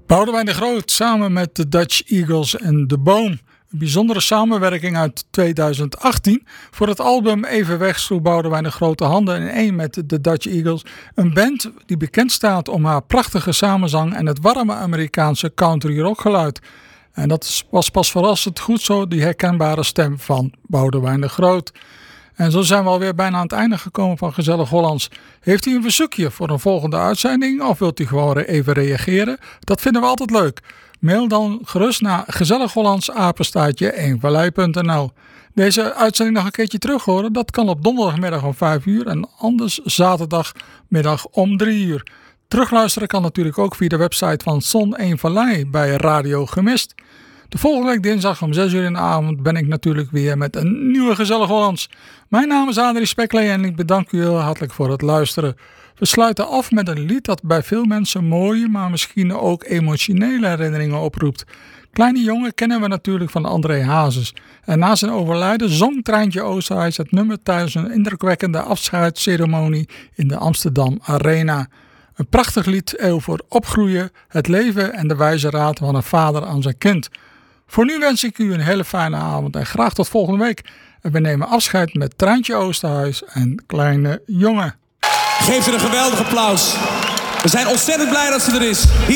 Boudewijn de Groot samen met de Dutch Eagles en De Boom. Een bijzondere samenwerking uit 2018. Voor het album Evenweg sloeg Boudewijn de Groot de handen in één met de Dutch Eagles. Een band die bekend staat om haar prachtige samenzang en het warme Amerikaanse country rockgeluid. En dat was pas verrassend goed zo, die herkenbare stem van Boudewijn de Groot. En zo zijn we alweer bijna aan het einde gekomen van Gezellig Hollands. Heeft u een verzoekje voor een volgende uitzending of wilt u gewoon even reageren? Dat vinden we altijd leuk. Mail dan gerust naar gezellighollandsapenstaartje1vallei.nl. Deze uitzending nog een keertje terug horen, dat kan op donderdagmiddag om 5 uur en anders zaterdagmiddag om 3 uur. Terugluisteren kan natuurlijk ook via de website van Zon 1 Vallei bij Radio Gemist. De volgende week dinsdag om 6 uur in de avond ben ik natuurlijk weer met een nieuwe Gezellig Hollands. Mijn naam is Adrie Speklee en ik bedank u heel hartelijk voor het luisteren. We sluiten af met een lied dat bij veel mensen mooie, maar misschien ook emotionele herinneringen oproept. Kleine jongen kennen we natuurlijk van André Hazes. En na zijn overlijden zong Treintje Oosterhuis het nummer tijdens een indrukwekkende afscheidsceremonie in de Amsterdam Arena. Een prachtig lied over opgroeien, het leven en de wijze raad van een vader aan zijn kind. Voor nu wens ik u een hele fijne avond en graag tot volgende week. En we nemen afscheid met Treintje Oosterhuis en Kleine Jongen. Geef ze een geweldig applaus. We zijn ontzettend blij dat ze er is.